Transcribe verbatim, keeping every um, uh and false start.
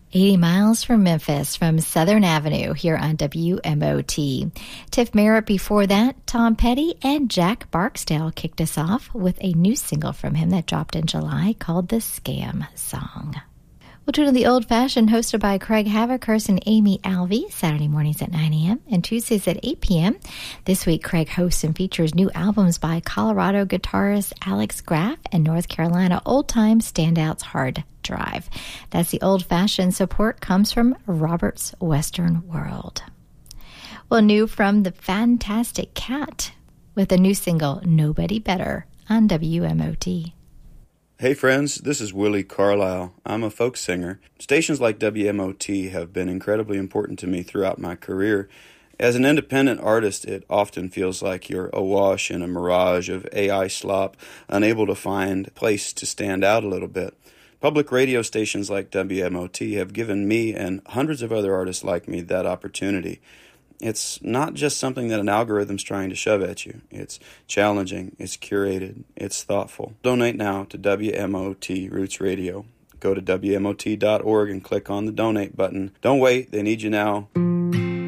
eighty miles from Memphis from Southern Avenue here on W M O T. Tiff Merritt before that, Tom Petty and Jack Barksdale kicked us off with a new single from him that dropped in July called The Scam Song. We'll tune to the Old Fashioned, hosted by Craig Haverhurst and Amy Alvey, Saturday mornings at nine a.m. and Tuesdays at eight p.m. This week, Craig hosts and features new albums by Colorado guitarist Alex Graff and North Carolina old-time standouts Hard Drive. That's the Old Fashioned. Support comes from Robert's Western World. Well, new from the Fantastic Cat with a new single, Nobody Better, on W M O T. Hey friends, this is Willie Carlisle. I'm a folk singer. Stations like W M O T have been incredibly important to me throughout my career. As an independent artist, it often feels like you're awash in a mirage of A I slop, unable to find a place to stand out a little bit. Public radio stations like W M O T have given me and hundreds of other artists like me that opportunity. It's not just something that an algorithm's trying to shove at you. It's challenging, it's curated, it's thoughtful. Donate now to W M O T Roots Radio. Go to W M O T dot org and click on the donate button. Don't wait, they need you now.